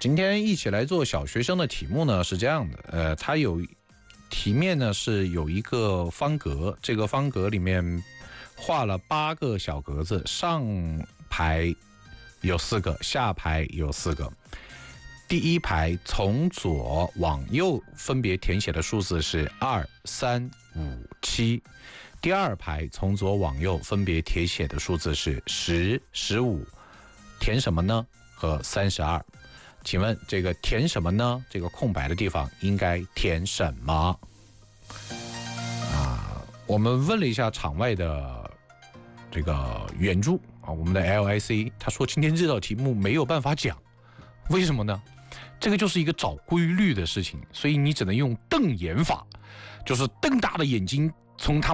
今天一起来做小学生的题目呢是这样的，它有题面呢是有一个方格，这个方格里面画了8个小格子，上排有4个，下排有4个。第一排从左往右分别填写的数字是2、3、5、7。第二排从左往右分别填写的数字是10、15。填什么呢？和32。请问这个填什么呢？这个空白的地方应该填什么？我们问了一下场外的这个援助我们的 LIC， 他说今天这道题目没有办法讲，为什么呢？这个就是一个找规律的事情，所以你只能用瞪眼法，就是瞪大的眼睛从他